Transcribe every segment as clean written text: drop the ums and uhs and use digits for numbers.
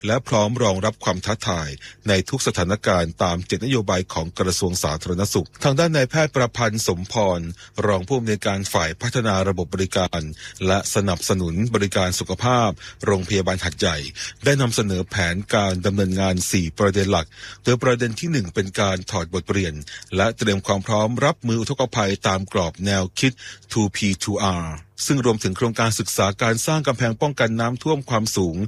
และพร้อมรองรับความท้าทายในทุกสถานการณ์ตาม7นโยบายของกระทรวงสาธารณสุขทางด้านนายแพทย์ประพันธ์สมพรรองผู้อำนวยการฝ่ายพัฒนาระบบบริการและสนับสนุนบริการสุขภาพโรงพยาบาลหัดใหญ่ได้นำเสนอแผนการดำเนินงาน4ประเด็นหลักโดยประเด็นที่1เป็นการถอดบทเรียนและเตรียมความพร้อมรับมืออุทกภัยตามกรอบแนวคิด 2P2Rซึ่งรวมถึงโครงการศึกษาการสร้างกำแพงป้องกันน้ำท่วมความสูง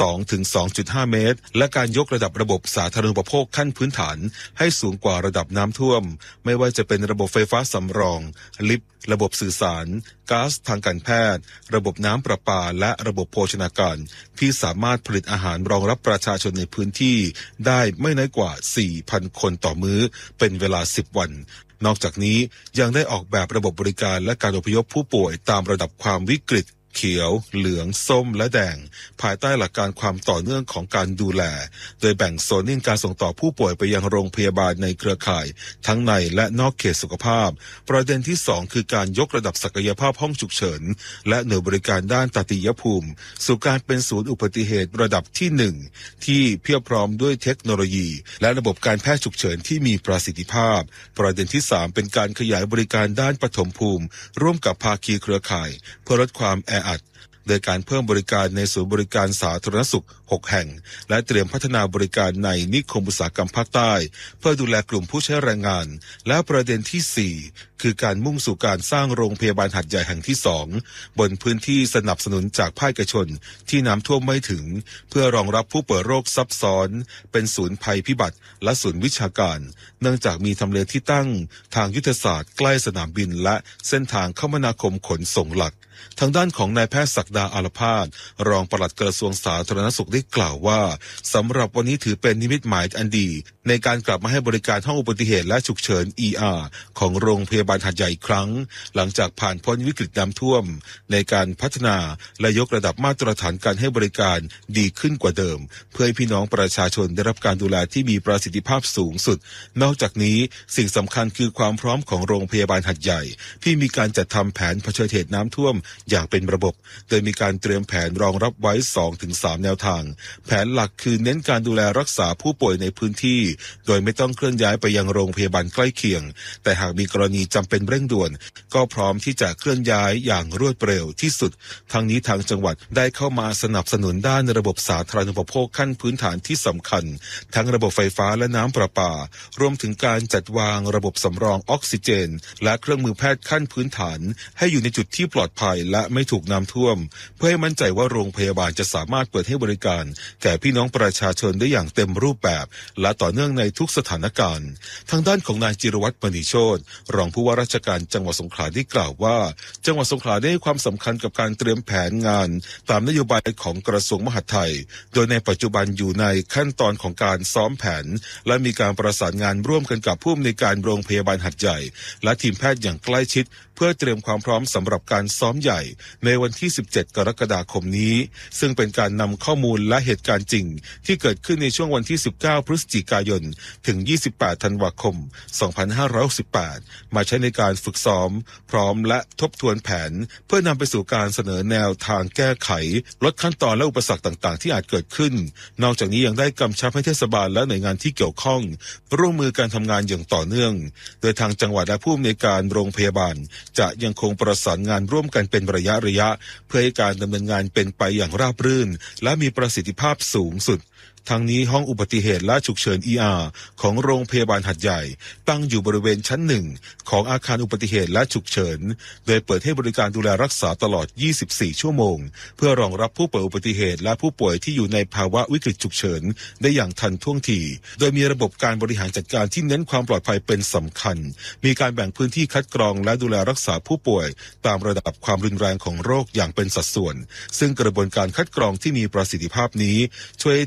2-2.5 เมตรและการยกระดับระบบสาธารณูปโภคขั้นพื้นฐานให้สูงกว่าระดับน้ำท่วมไม่ว่าจะเป็นระบบไฟฟ้าสำรองลิฟต์ระบบสื่อสารก๊าซทางการแพทย์ระบบน้ำประปาและระบบโภชนาการที่สามารถผลิตอาหารรองรับประชาชนในพื้นที่ได้ไม่น้อยกว่า 4,000 คนต่อมื้อเป็นเวลา10 วันนอกจากนี้ยังได้ออกแบบระบบบริการและการอพยพผู้ป่วยตามระดับความวิกฤตเขียวเหลืองส้มและแดงภายใต้หลักการความต่อเนื่องของการดูแลโดยแบ่งโซนนิ่งการส่งต่อผู้ป่วยไปยังโรงพยาบาลในเครือข่ายทั้งในและนอกเขตสุขภาพประเด็นที่2คือการยกระดับศักยภาพห้องฉุกเฉินและหน่วยบริการด้านตติยภูมิสู่การเป็นศูนย์อุบัติเหตุระดับที่1ที่เพียบพร้อมด้วยเทคโนโลยีและระบบการแพทย์ฉุกเฉินที่มีประสิทธิภาพประเด็นที่3เป็นการขยายบริการด้านปฐมภูมิร่วมกับภาคีเครือข่ายเพื่อลดความแออัดโดยการเพิ่มบริการในศูนย์บริการสาธารณสุข6แห่งและเตรียมพัฒนาบริการในนิคมอุตสาหกรรมภาคใต้เพื่อดูแลกลุ่มผู้ใช้แรงงานและประเด็นที่4คือการมุ่งสู่การสร้างโรงพยาบาลหัดใหญ่แห่งที่2บนพื้นที่สนับสนุนจากภาคเอกชนที่น้ำท่วมไม่ถึงเพื่อรองรับผู้ป่วยโรคซับซ้อนเป็นศูนย์ภัยพิบัติและศูนย์วิชาการเนื่องจากมีทำเลที่ตั้งทางยุทธศาสตร์ใกล้สนามบินและเส้นทางคมนาคมขนส่งหลักทางด้านของนายแพทย์ศักดาอาลพาสรองปลัดกระทรวงสาธารณสุขได้กล่าวว่าสำหรับวันนี้ถือเป็นนิมิตหมายอันดีในการกลับมาให้บริการห้องอุบัติเหตุและฉุกเฉิน ER ของโรงพยาบาลหัดใหญ่อีกครั้งหลังจากผ่านพ้นวิกฤตน้ำท่วมในการพัฒนาและยกระดับมาตรฐานการให้บริการดีขึ้นกว่าเดิมเพื่อให้พี่น้องประชาชนได้รับการดูแลที่มีประสิทธิภาพสูงสุดนอกจากนี้สิ่งสำคัญคือความพร้อมของโรงพยาบาลหัดใหญ่ที่มีการจัดทำแผนเผชิญเหตุน้ำท่วมอย่างเป็นระบบโดยมีการเตรียมแผนรองรับไว้ 2-3 แนวทางแผนหลักคือเน้นการดูแลรักษาผู้ป่วยในพื้นที่โดยไม่ต้องเคลื่อนย้ายไปยังโรงพยาบาลใกล้เคียงแต่หากมีกรณีจำเป็นเร่งด่วนก็พร้อมที่จะเคลื่อนย้ายอย่างรวดเร็วที่สุดทั้งนี้ทางจังหวัดได้เข้ามาสนับสนุนด้านระบบสาธารณูปโภคขั้นพื้นฐานที่สำคัญทั้งระบบไฟฟ้าและน้ำประปารวมถึงการจัดวางระบบสำรองออกซิเจนและเครื่องมือแพทย์ขั้นพื้นฐานให้อยู่ในจุดที่ปลอดภัยและไม่ถูกน้ำท่วมเพื่อให้มั่นใจว่าโรงพยาบาลจะสามารถเปิดให้บริการแก่พี่น้องประชาชนได้อย่างเต็มรูปแบบและต่อเนื่องในทุกสถานการณ์ทางด้านของนายจิรวัตรมณีโชติรองผู้ว่าราชการจังหวัดสงขลาได้กล่าวว่าจังหวัดสงขลาได้ให้ความสำคัญกับการเตรียมแผนงานตามนโยบายของกระทรวงมหาดไทยโดยในปัจจุบันอยู่ในขั้นตอนของการซ้อมแผนและมีการประสานงานร่วมกันกับผู้อำนวยการโรงพยาบาลหัดใหญ่และทีมแพทย์อย่างใกล้ชิดเพื่อเตรียมความพร้อมสำหรับการซ้อมใหญ่ในวันที่17 กรกฎาคมนี้ซึ่งเป็นการนำข้อมูลและเหตุการณ์จริงที่เกิดขึ้นในช่วงวันที่19 พฤศจิกายนถึง28 ธันวาคม 2568มาใช้ในการฝึกซ้อมพร้อมและทบทวนแผนเพื่อนำไปสู่การเสนอแนวทางแก้ไขลดขั้นตอนและอุปสรรคต่างๆที่อาจเกิดขึ้นนอกจากนี้ยังได้กำชับให้เทศบาลและหน่วยงานที่เกี่ยวข้องร่วมมือการทำงานอย่างต่อเนื่องโดยทางจังหวัดและผู้อำนวยการโรงพยาบาลจะยังคงประสานงานร่วมกันเป็นระยะเพื่อให้การดำเนินงานเป็นไปอย่างราบรื่นและมีประสิทธิภาพสูงสุดทั้งนี้ห้องอุบัติเหตุและฉุกเฉิน ER ของโรงพยาบาลหัดใหญ่ตั้งอยู่บริเวณชั้น1ของอาคารอุบัติเหตุและฉุกเฉินโดยเปิดให้บริการดูแลรักษาตลอด24 ชั่วโมงเพื่อรองรับผู้ป่วยอุบัติเหตุและผู้ป่วยที่อยู่ในภาวะวิกฤตฉุกเฉินได้อย่างทันท่วงทีโดยมีระบบการบริหารจัดการที่เน้นความปลอดภัยเป็นสำคัญมีการแบ่งพื้นที่คัดกรองและดูแลรักษาผู้ป่วยตามระดับความรุนแรงของโรคอย่างเป็นสัดส่วนซึ่งกระบวนการคัดกรองที่มีประสิทธิภาพนี้ช่วยให้ทีมแพทย์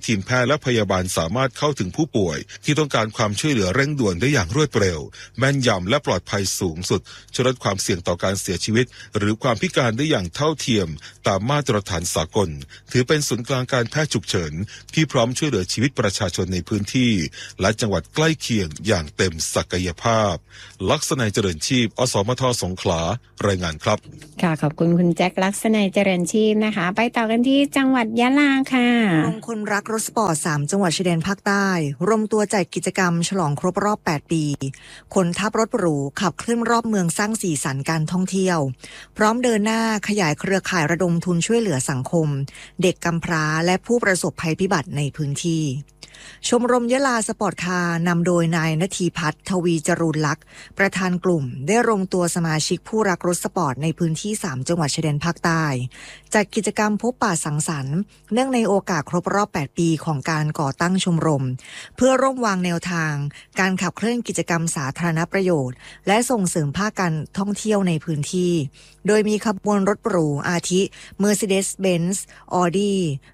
ย์และพยาบาลสามารถเข้าถึงผู้ป่วยที่ต้องการความช่วยเหลือเร่งด่วนได้อย่างรวดเร็วแม่นยำและปลอดภัยสูงสุดช่วยลดความเสี่ยงต่อการเสียชีวิตหรือความพิการได้อย่างเท่าเทียมตามมาตรฐานสากลถือเป็นศูนย์กลางการแพทย์ฉุกเฉินที่พร้อมช่วยเหลือชีวิตประชาชนในพื้นที่และจังหวัดใกล้เคียงอย่างเต็มศักยภาพลักษณัยเจริญชีพอสมทสงขลารายงานครับค่ะขอบคุณคุณแจ็คลักษณัยเจริญชีพนะคะไปต่อกันที่จังหวัดยะลาค่ะกลุ่มคนรักรถสปอร์ต3จังหวัดชายแดนภาคใต้รวมตัวจัดกิจกรรมฉลองครบรอบ8ปีคนทับรถหรูขับเคลื่อนรอบเมืองสร้างสีสันการท่องเที่ยวพร้อมเดินหน้าขยายเครือข่ายระดมทุนช่วยเหลือสังคมเด็กกำพร้าและผู้ประสบภัยพิบัติในพื้นที่ชมรมยะลาสปอร์ตคาร์นำโดยนายณทีพัฒน์ทวีจรูญลักษณ์ประธานกลุ่มได้รวมตัวสมาชิกผู้รักรถสปอร์ตในพื้นที่3จังหวัดชายแดนภาคใต้จัดกิจกรรมพบปะสังสรรค์เนื่องในโอกาสครบรอบ8ปีของการก่อตั้งชมรมเพื่อร่วมวางแนวทางการขับเคลื่อนกิจกรรมสาธารณประโยชน์และส่งเสริมภาคการท่องเที่ยวในพื้นที่โดยมีขบวนรถหรูอาทิ Mercedes-Benz Audi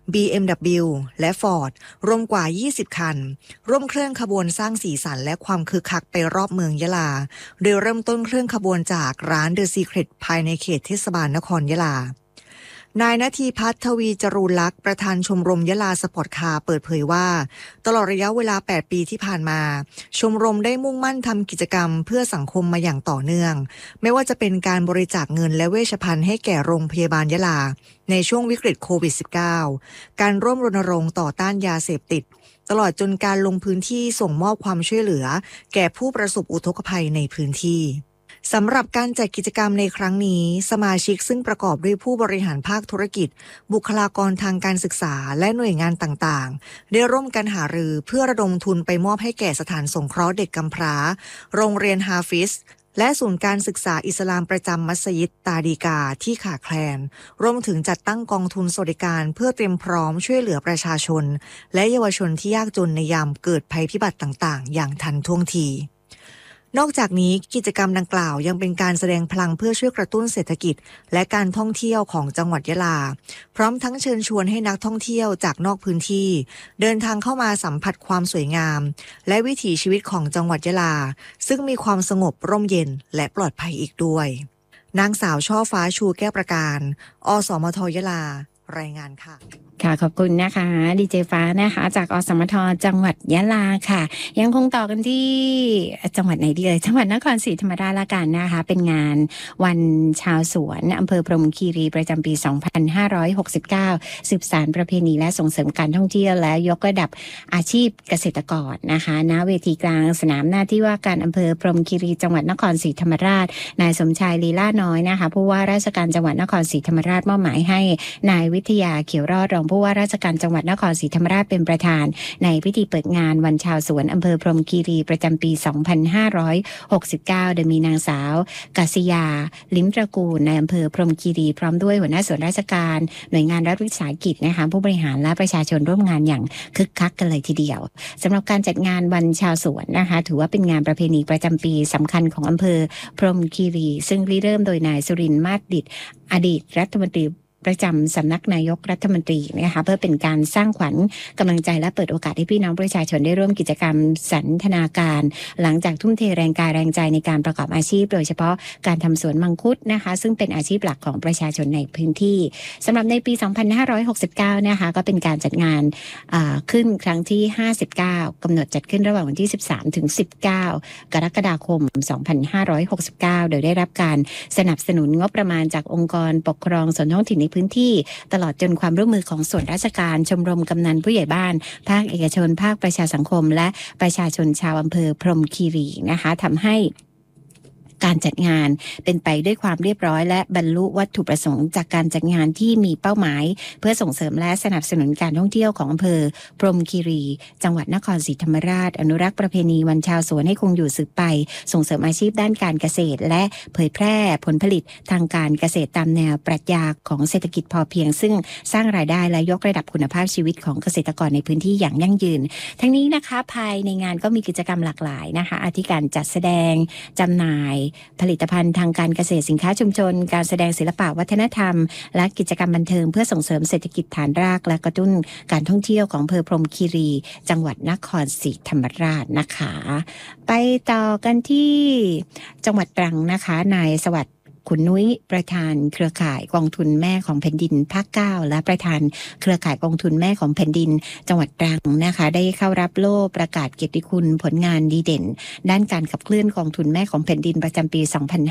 BMW และ Ford รวมกว่า20คันร่วมเคลื่อนขบวนสร้างสีสันและความคึกคักไปรอบเมืองยะลาโดยเริ่มต้นเคลื่อนขบวนจากร้าน The Secret ภายในเขตเทศบาลนครยะลานายณทีพัฒน์ทวีจรูญลักษณ์ประธานชมรมยะลาสปอร์ตคาร์เปิดเผยว่าตลอดระยะเวลา8ปีที่ผ่านมาชมรมได้มุ่งมั่นทำกิจกรรมเพื่อสังคมมาอย่างต่อเนื่องไม่ว่าจะเป็นการบริจาคเงินและเวชภัณฑ์ให้แก่โรงพยาบาลยะลาในช่วงวิกฤตโควิด -19 การร่วมรณรงค์ต่อต้านยาเสพติดตลอดจนการลงพื้นที่ส่งมอบความช่วยเหลือแก่ผู้ประสบอุทกภัยในพื้นที่สำหรับการจัดกิจกรรมในครั้งนี้สมาชิกซึ่งประกอบด้วยผู้บริหารภาคธุรกิจบุคลากรทางการศึกษาและหน่วยงานต่างๆได้ร่วมกันหารือเพื่อระดมทุนไปมอบให้แก่สถานสงเคราะห์เด็กกำพร้าโรงเรียนฮาฟิซและศูนย์การศึกษาอิสลามประจำมัสยิดตาดีกาที่ขาดแคลนรวมถึงจัดตั้งกองทุนสวัสดิการเพื่อเตรียมพร้อมช่วยเหลือประชาชนและเยาวชนที่ยากจนในยามเกิดภัยพิบัติต่างๆอย่างทันท่วงทีนอกจากนี้กิจกรรมดังกล่าวยังเป็นการแสดงพลังเพื่อช่วยกระตุ้นเศรษฐกิจและการท่องเที่ยวของจังหวัดยะลาพร้อมทั้งเชิญชวนให้นักท่องเที่ยวจากนอกพื้นที่เดินทางเข้ามาสัมผัสความสวยงามและวิถีชีวิตของจังหวัดยะลาซึ่งมีความสงบร่มเย็นและปลอดภัยอีกด้วยนางสาวช่อฟ้าชูแก้วประการอสมทยะลารายงานค่ะค่ะขอบคุณนะคะดีเจฟ้านะคะจากอสมทจังหวัดยะลาค่ะยังคงต่อกันที่จังหวัดไหนดีเลยจังหวัดนครศรีธรรมราชละกันนะคะเป็นงานวันชาวสวนอำเภอพรหมคีรีประจำปี 2569 สืบสานประเพณีและส่งเสริมการท่องเที่ยวและยกระดับอาชีพเกษตรกรนะคะณเวทีกลางสนามหน้าที่ว่าการอำเภอพรหมคีรีจังหวัดนครศรีธรรมราชนายสมชายลีลาน้อยนะคะผู้ว่าราชการจังหวัดนครศรีธรรมราชมอบหมายให้นายวิทยาเขียวรอดรองผู้ว่าราชการจังหวัดนครศรีธรรมราชเป็นประธานในพิธีเปิดงานวันชาวสวนอำเภอพรหมคีรีประจำปี 2569 โดยมีนางสาวกศิยาลิ้มตระกูลในอำเภอพรหมคีรีพร้อมด้วยหัวหน้าส่วนราชการหน่วยงานรัฐวิสาหกิจนะคะผู้บริหารและประชาชนร่วมงานอย่างคึกคักกันเลยทีเดียวสำหรับการจัดงานวันชาวสวนนะคะถือว่าเป็นงานประเพณีประจำปีสำคัญของอำเภอพรหมคีรีซึ่งริเริ่มโดยนายสุรินทร์มาศดิษฐ์อดีตรัฐมนตรีประจำสำนักนายกรัฐมนตรีนะคะเพื่อเป็นการสร้างขวัญกำลังใจและเปิดโอกาสให้พี่น้องประชาชนได้ร่วมกิจกรรมสันทนาการหลังจากทุ่มเทแรงกายแรงใจในการประกอบอาชีพโดยเฉพาะการทำสวนมังคุดนะคะซึ่งเป็นอาชีพหลักของประชาชนในพื้นที่สำหรับในปี 2569 นะคะก็เป็นการจัดงานขึ้นครั้งที่ 59 กำหนดจัดขึ้นระหว่างวันที่ 13 ถึง 19 กรกฎาคม 2569 โดยได้รับการสนับสนุนงบประมาณจากองค์กรปกครองส่วนท้องถิ่นในพื้นที่ตลอดจนความร่วมมือของส่วนราชการชมรมกำนันผู้ใหญ่บ้านภาคเอกชนภาคประชาสังคมและประชาชนชาวอำเภอพรหมคีรีนะคะทำให้การจัดงานเป็นไปด้วยความเรียบร้อยและบรรลุวัตถุประสงค์จากการจัดงานที่มีเป้าหมายเพื่อส่งเสริมและสนับสนุนการท่องเที่ยวของอำเภอพรหมคีรีจังหวัดนครศรีธรรมราชอนุรักษ์ประเพณีวันชาวสวนให้คงอยู่สืบไปส่งเสริมอาชีพด้านการเกษตรและเผยแพร่ผลผลิตทางการเกษตรตามแนวปรัชญาของเศรษฐกิจพอเพียงซึ่งสร้างรายได้และยกระดับคุณภาพชีวิตของเกษตรกรในพื้นที่อย่างยั่งยืนทั้งนี้นะคะภายในงานก็มีกิจกรรมหลากหลายนะคะอาทิการจัดแสดงจำหน่ายผลิตภัณฑ์ทางการเกษตรสินค้าชุมชนการแสดงศิลปะวัฒนธรรมและกิจกรรมบันเทิงเพื่อส่งเสริมเศรษฐกิจฐานรากและกระตุ้นการท่องเที่ยวของอำเภอพรหมคีรีจังหวัดนครศรีธรรมราชนะคะไปต่อกันที่จังหวัดตรังนะคะนายสวัสดิ์ขุนนุ้ยประธานเครือข่ายกองทุนแม่ของแผ่นดินภาค 9และประธานเครือข่ายกองทุนแม่ของแผ่นดินจังหวัดตรังนะคะได้เข้ารับโล่ประกาศเกียรติคุณผลงานดีเด่นด้านการขับเคลื่อนกองทุนแม่ของแผ่นดินประจำปี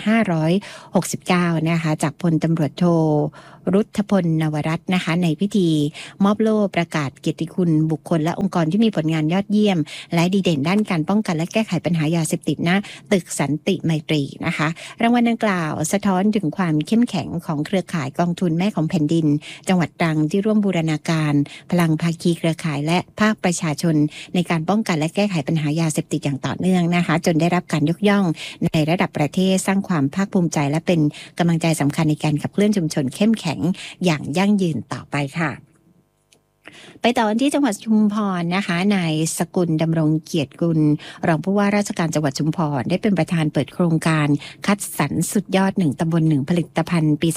2569 นะคะจากพลตำรวจโทรุทธพลนวรัตน์นะคะในพิธีมอบโล่ประกาศเกียรติคุณบุคคลและองค์กรที่มีผลงานยอดเยี่ยมและดีเด่นด้านการป้องกันและแก้ไขปัญหายาเสพติดณตึกสันติไมตรีนะคะรางวัลดังกล่าวสะท้อนถึงความเข้มแข็งของเครือข่ายกองทุนแม่ของแผ่นดินจังหวัดตรังที่ร่วมบูรณาการพลังภาคีเครือข่ายและภาคประชาชนในการป้องกันและแก้ไขปัญหายาเสพติดอย่างต่อเนื่องนะคะจนได้รับการยกย่องในระดับประเทศสร้างความภาคภูมิใจและเป็นกำลังใจสำคัญในการขับเคลื่อนชุมชนเข้มแข็งอย่างยั่งยืนต่อไปค่ะไปต่อที่จังหวัดชุมพรนะคะนายสกุลดำรงเกียรติกุลรองผู้ว่าราชการจังหวัดชุมพรได้เป็นประธานเปิดโครงการคัดสรรสุดยอด1ตำบล1ผลิตภัณฑ์ปี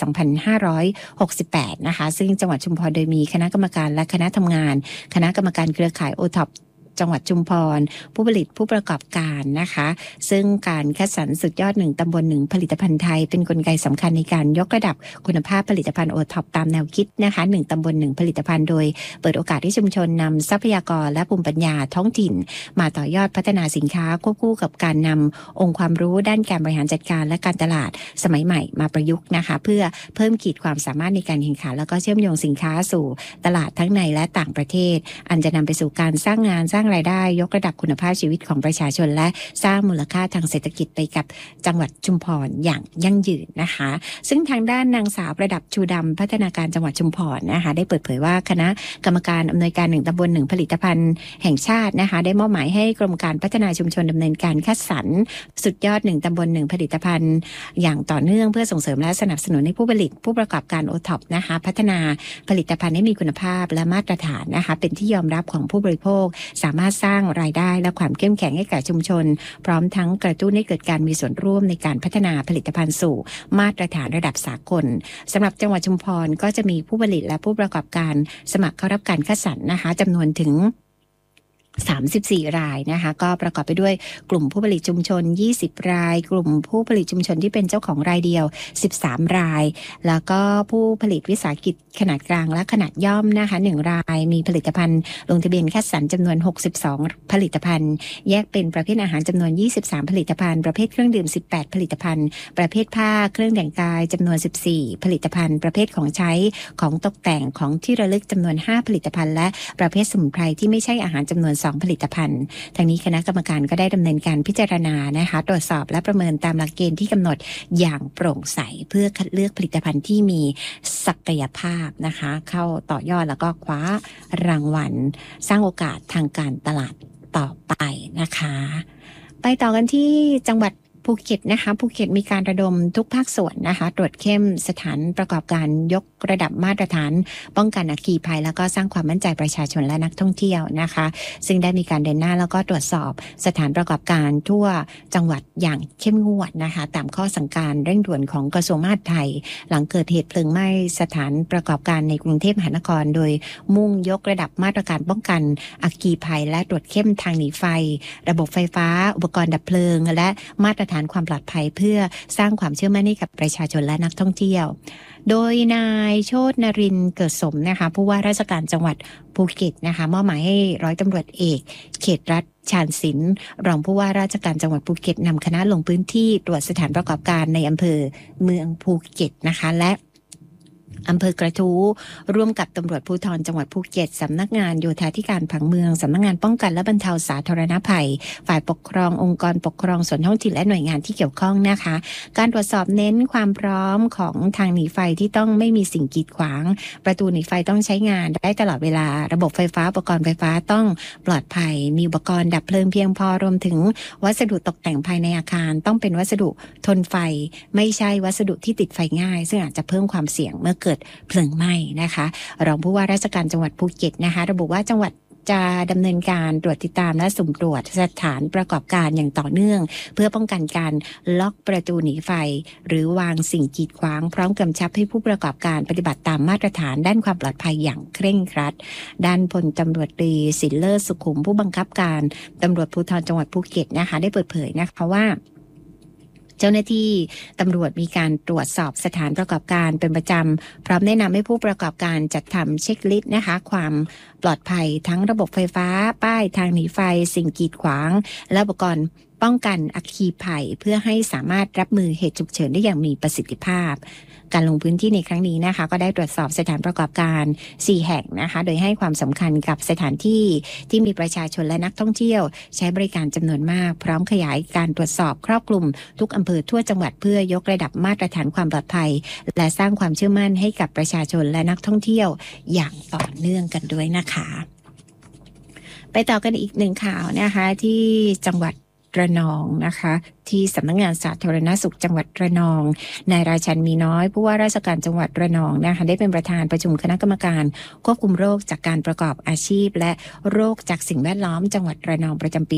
2568 นะคะซึ่งจังหวัดชุมพรโดยมีคณะกรรมการและคณะทำงานคณะกรรมการเครือข่ายโอท็อปจังหวัดชุมพรผู้ผลิตผู้ประกอบการนะคะซึ่งการคัดสรรสุดยอด1ตำบล1ผลิตภัณฑ์ไทยเป็นกลไกสำคัญในการยกระดับคุณภาพผลิตภัณฑ์โอท็อปตามแนวคิดนะคะ1ตำบล1ผลิตภัณฑ์โดยเปิดโอกาสให้ชุมชนนำทรัพยากรและภูมิปัญญาท้องถิ่นมาต่อยอดพัฒนาสินค้าควบคู่กับการนำองค์ความรู้ด้านการบริหารจัดการและการตลาดสมัยใหม่มาประยุกต์นะคะเพื่อเพิ่มขีดความสามารถในการแข่งขันแล้วก็เชื่อมโยงสินค้าสู่ตลาดทั้งในและต่างประเทศอันจะนำไปสู่การสร้างงานสร้างรายได้ยกระดับคุณภาพชีวิตของประชาชนและสร้างมูลค่าทางเศรษฐกิจไปกับจังหวัดชุมพรอย่างยั่งยืนนะคะซึ่งทางด้านนางสาวประดับชูดำพัฒนาการจังหวัดชุมพรนะคะได้เปิดเผยว่าคณะกรรมการอำนวยการ1ตำบล1ผลิตภัณฑ์แห่งชาตินะคะได้มอบหมายให้กรมการพัฒนาชุมชนดำเนินการคัดสรรสุดยอด1ตำบล1ผลิตภัณฑ์อย่างต่อเนื่องเพื่อส่งเสริมและสนับสนุนให้ผู้ผลิตผู้ประกอบการโอท็อปนะคะพัฒนาผลิตภัณฑ์ให้มีคุณภาพและมาตรฐานนะคะเป็นที่ยอมรับของผู้บริโภคสามารถสร้างรายได้และความเข้มแข็งให้แก่ชุมชนพร้อมทั้งกระตุ้นให้เกิดการมีส่วนร่วมในการพัฒนาผลิตภัณฑ์สู่มาตรฐานระดับสากลสำหรับจังหวัดชุมพรก็จะมีผู้ผลิตและผู้ประกอบการสมัครเข้ารับการคัดสรรนะคะจำนวนถึง34 รายนะคะก็ประกอบไปด้วยกลุ่มผู้ผลิตชุมชน20 รายกลุ่มผู้ผลิตชุมชนที่เป็นเจ้าของรายเดียว13 รายแล้วก็ผู้ผลิตวิสาหกิจขนาดกลางและขนาดย่อมนะคะ1 รายมีผลิตภัณฑ์ลงทะเบียนคัดสรรจำนวน62ผลิตภัณฑ์แยกเป็นประเภทอาหารจำนวน23ผลิตภัณฑ์ประเภทเครื่องดื่ม18ผลิตภัณฑ์ประเภทผ้าเครื่องแต่งกายจำนวน14ผลิตภัณฑ์ประเภทของใช้ของตกแต่งของที่ระลึกจำนวน5ผลิตภัณฑ์และประเภทสมุนไพรที่ไม่ใช่อาหารจำนวน2ผลิตภัณฑ์ทางนี้คณะกรรมการก็ได้ดำเนินการพิจารณานะคะตรวจสอบและประเมินตามหลักเกณฑ์ที่กำหนดอย่างโปร่งใสเพื่อคัดเลือกผลิตภัณฑ์ที่มีศักยภาพนะคะเข้าต่อยอดแล้วก็คว้ารางวัลสร้างโอกาสทางการตลาดต่อไปนะคะไปต่อกันที่จังหวัดภูเก็ตนะคะภูเก็ตมีการระดมทุกภาคส่วนนะคะตรวจเข้มสถานประกอบการยกระดับมาตรฐานป้องกันอัคคีภัยแล้วก็สร้างความมั่นใจประชาชนและนักท่องเที่ยวนะคะซึ่งได้มีการเดินหน้าแล้วก็ตรวจสอบสถานประกอบการทั่วจังหวัดอย่างเข้มงวดนะคะตามข้อสั่งการเร่งด่วนของกระทรวงมหาดไทยหลังเกิดเหตุเพลิงไหม้สถานประกอบการในกรุงเทพมหานครโดยมุ่งยกระดับมาตรการป้องกันอัคคีภัยและตรวจเข้มทางหนีไฟระบบไฟฟ้าอุปกรณ์ดับเพลิงและมาตรฐานความปลอดภัยเพื่อสร้างความเชื่อมั่นให้กับประชาชนและนักท่องเที่ยวโดยนายโชตินรินทร์เกิดสมนะคะผู้ว่าราชการจังหวัดภูเก็ตนะคะมอบหมายให้ร้อยตำรวจเอกเขตรัฐชาญศิลป์รองผู้ว่าราชการจังหวัดภูเก็ตนำคณะลงพื้นที่ตรวจสถานประกอบการในอำเภอเมืองภูเก็ตนะคะและอำเภอกระทู้ร่วมกับตำรวจภูธรจังหวัดภูเก็ตสำนักงานโยธาธิการผังเมืองสำนักงานป้องกันและบรรเทาสาธารณภัยฝ่ายปกครององค์กรปกครองส่วนท้องถิ่นและหน่วยงานที่เกี่ยวข้องนะคะการตรวจสอบเน้นความพร้อมของทางหนีไฟที่ต้องไม่มีสิ่งกีดขวางประตูหนีไฟต้องใช้งานได้ตลอดเวลาระบบไฟฟ้าอุปกรณ์ไฟฟ้าต้องปลอดภัยมีอุปกรณ์ดับเพลิงเพียงพอรวมถึงวัสดุตกแต่งภายในอาคารต้องเป็นวัสดุทนไฟไม่ใช่วัสดุที่ติดไฟง่ายซึ่งอาจจะเพิ่มความเสี่ยงเมื่อเกิดเพลิงไหม้นะคะรองผู้ว่าราชการจังหวัดภูเก็ตนะคะระบุว่าจังหวัดจะดำเนินการตรวจติดตามและสุ่มตรวจสถานประกอบการอย่างต่อเนื่องเพื่อป้องกันการล็อกประตูหนีไฟหรือวางสิ่งกีดขวางพร้อมกำชับให้ผู้ประกอบการปฏิบัติตามมาตรฐานด้านความปลอดภัยอย่างเคร่งครัดด้านพลตำรวจตรีศิลเลิศสุขุมผู้บังคับการตำรวจภูธรจังหวัดภูเก็ตนะคะได้เปิดเผยนะคะว่าเจ้าหน้าที่ตำรวจมีการตรวจสอบสถานประกอบการเป็นประจำพร้อมแนะนำให้ผู้ประกอบการจัดทำเช็คลิสต์นะคะความปลอดภัยทั้งระบบไฟฟ้าป้ายทางหนีไฟสิ่งกีดขวางและอุปกรณ์ป้องกันอัคคีภัยเพื่อให้สามารถรับมือเหตุฉุกเฉินได้อย่างมีประสิทธิภาพการลงพื้นที่ในครั้งนี้นะคะก็ได้ตรวจสอบสถานประกอบการ4แห่งนะคะโดยให้ความสำคัญกับสถานที่ที่มีประชาชนและนักท่องเที่ยวใช้บริการจำนวนมากพร้อมขยายการตรวจสอบครอบคลุมทุกอำเภอทั่วจังหวัดเพื่อยกระดับมาตรฐานความปลอดภัยและสร้างความเชื่อมั่นให้กับประชาชนและนักท่องเที่ยวอย่างต่อเนื่องกันด้วยนะคะไปต่อกันอีกหนึ่งข่าวนะคะที่จังหวัดระนองนะคะที่สำนักงานสาธารณสุขจังหวัดระนองนายราชันมีน้อยผู้ว่าราชการจังหวัดระนองนะคะได้เป็นประธานประชุมคณะกรรมการควบคุมโรคจากการประกอบอาชีพและโรคจากสิ่งแวดล้อมจังหวัดระนองประจำปี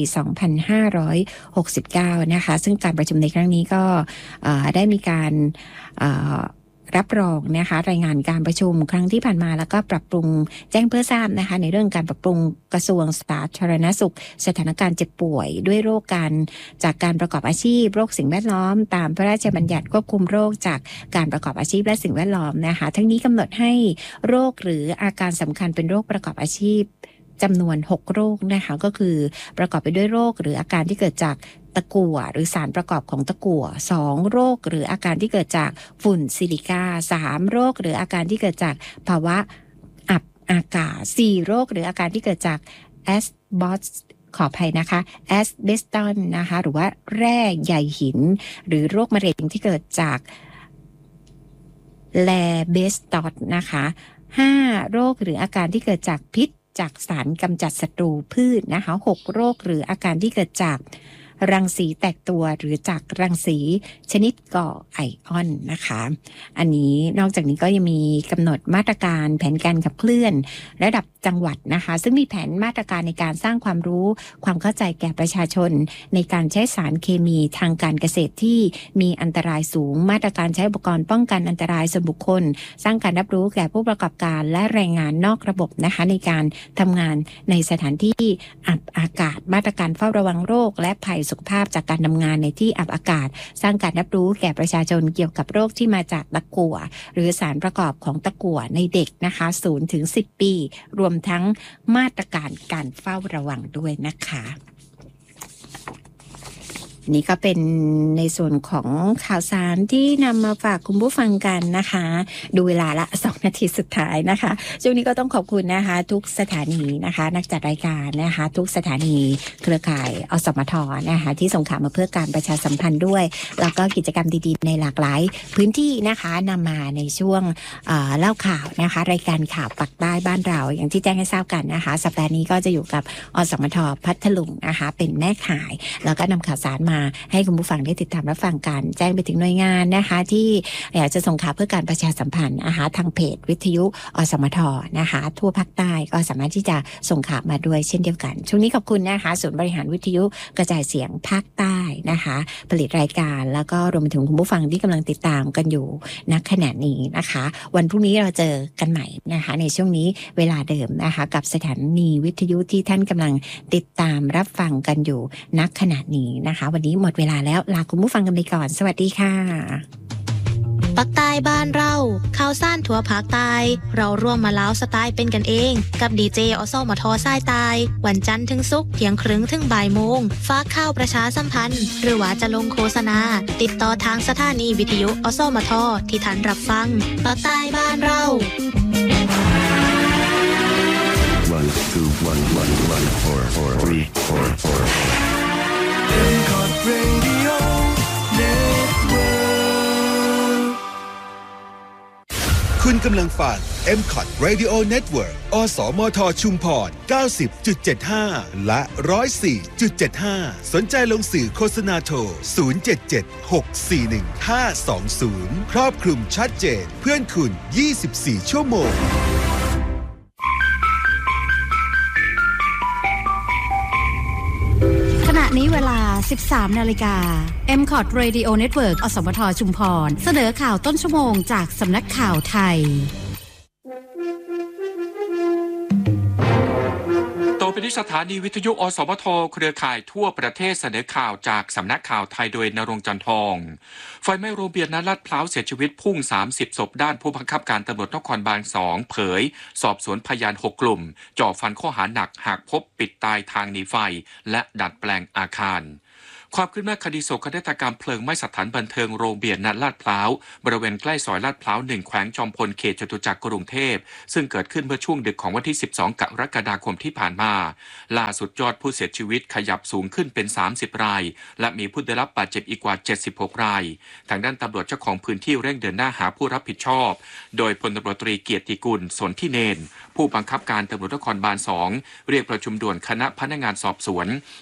2569 นะคะซึ่งการประชุมในครั้งนี้ก็ได้มีการรับรองนะคะรายงานการประชุมครั้งที่ผ่านมาแล้วก็ปรับปรุงแจ้งเพื่อทราบนะคะในเรื่องการปรับปรุงกระทรวงสาธารณสุขสถานการณ์เจ็บป่วยด้วยโรคจากการประกอบอาชีพโรคสิ่งแวดล้อมตามพระราชบัญญัติควบคุมโรคจากการประกอบอาชีพและสิ่งแวดล้อมนะคะทั้งนี้กำหนดให้โรคหรืออาการสำคัญเป็นโรคประกอบอาชีพจำนวน6โรคนะคะก็คือประกอบไปด้วยโรคหรืออาการที่เกิดจากตะกั่วหรือสารประกอบของตะกั่ว2โรคหรืออาการที่เกิดจากฝุ่นซิลิก้า3โรคหรืออาการที่เกิดจากภาวะอับอากาศ4โรคหรืออาการที่เกิดจากแอสบอสขออภัยนะคะแอสเบสตันนะคะหรือว่าแร่ใยหินหรือโรคมะเร็งที่เกิดจากแลเบสตอดนะคะ5โรคหรืออาการที่เกิดจากพิษจากสารกำจัดศัตรูพืชนะคะ6โรคหรืออาการที่เกิดจากรังสีแตกตัวหรือจากรังสีชนิดก่อไอออนนะคะอันนี้นอกจากนี้ก็ยังมีกำหนดมาตรการแผนการขับเคลื่อนระดับจังหวัดนะคะซึ่งมีแผนมาตรการในการสร้างความรู้ความเข้าใจแก่ประชาชนในการใช้สารเคมีทางการเกษตรที่มีอันตรายสูงมาตรการใช้อุปกรณ์ป้องกันอันตรายส่วนบุคคลสร้างการรับรู้แก่ผู้ประกอบการและแรงงานนอกระบบนะคะในการทำงานในสถานที่อับอากาศมาตรการเฝ้าระวังโรคและภัยสุขภาพจากการทำงานในที่อับอากาศสร้างการรับรู้แก่ประชาชนเกี่ยวกับโรคที่มาจากตะกั่วหรือสารประกอบของตะกั่วในเด็กนะคะ0 ถึง 10 ปีรวมทั้งมาตรการการเฝ้าระวังด้วยนะคะนี่ก็เป็นในส่วนของข่าวสารที่นำมาฝากคุณผู้ฟังกันนะคะดูเวลาละ2นาทีสุดท้ายนะคะช่วงนี้ก็ต้องขอบคุณนะคะทุกสถานีนะคะนักจัดรายการนะคะทุกสถานีเครือข่ายอสมทนะคะที่ส่งข่าวมาเพื่อการประชาสัมพันธ์ด้วยแล้วก็กิจกรรมดีๆในหลากหลายพื้นที่นะคะนำมาในช่วงเล่าข่าวนะคะรายการข่าวปักใต้บ้านเราอย่างที่แจ้งให้ทราบกันนะคะสัปดาห์นี้ก็จะอยู่กับอสมทพัทลุงนะคะเป็นแม่ข่ายแล้วก็นำข่าวสารมาให้คุณผู้ฟังได้ติดตามรับฟังกันแจ้งไปถึงหน่วยงานนะคะที่อยากจะส่งข่าวเพื่อการประชาสัมพันธ์นะคะทางเพจวิทยุอสมทนะคะทั่วภาคใต้ก็สามารถที่จะส่งข่าวมาด้วยเช่นเดียวกันช่วงนี้ขอบคุณนะคะศูนย์บริหารวิทยุกระจายเสียงภาคใต้นะคะผลิตรายการแล้วก็รวมไปถึงคุณผู้ฟังที่กำลังติดตามกันอยู่ณขณะนี้นะคะวันพรุ่งนี้เราเจอกันใหม่นะคะในช่วงนี้เวลาเดิมนะคะกับสถานีวิทยุที่ท่านกำลังติดตามรับฟังกันอยู่ณขณะนี้นะคะวันนี้หมดเวลาแล้วลาคุณผู้ฟังกันไปก่อนสวัสดีค่ะปักใต้บ้านเราข่าวซ่านทั่วภาคใต้เราร่วมมาเล้าสไตล์เป็นกันเองกับดีเจอสมทสายใต้วันจันทร์ถึงศุกร์เที่ยงครึ่งถึงบ่ายโมงฝากข่าวประชาสัมพันธ์หรือว่าจะลงโฆษณาติดต่อทางสถานีวิทยุอสมทที่ท่านรับฟังปักใต้บ้านเรา 1 2 1 1 1 4 4 3 4 คุณกำลังฟัง MCOT Radio Network อสมทชุมพร 90.75 และ 104.75 สนใจลงสื่อโฆษณาโทร 077-641-520 ครอบคลุมชัดเจนเพื่อนคุณ 24 ชั่วโมงณะนี้เวลา 13 นาฬิกา MCOT Radio Network อสมทชุมพรเสนอข่าวต้นชั่วโมงจากสำนักข่าวไทยต่อไปนี้สถานีวิทยุอสมทเครือข่ายทั่วประเทศเสนอข่าวจากสำนักข่าวไทยโดยณรงค์ จันทองไฟไหม้โรงเบียร์ณลาดพร้าวเสียชีวิตพุ่ง30ศพด้านผู้บังคับการตำรวจนครบาล2เผยสอบสวนพยาน6กลุ่มจ่อฟันข้อหาหนักหากพบปิดตายทางหนีไฟและดัดแปลงอาคารความคืบหน้าคดีโศกนาฏกรรมเพลิงไหม้สถานบันเทิงโรงเบียร์ณลาดพร้าวบริเวณใกล้ซอยลาดพร้าว1แขวงจอมพลเขตจตุจักรกรุงเทพซึ่งเกิดขึ้นเมื่อช่วงดึกของวันที่12กรกฎาคมที่ผ่านมาล่าสุดยอดผู้เสียชีวิตขยับสูงขึ้นเป็น30รายและมีผู้ได้รับบาดเจ็บอีกกว่า76รายทางด้านตำรวจเจ้าของพื้นที่เร่งเดินหน้าหาผู้รับผิดชอบโดยพลตำรวจตรีเกียรติกุลสนธิเนนผู้บังคับการตำรวจนครบาล2เรียกประชุมด่วนคณะพนักงานสอบสวน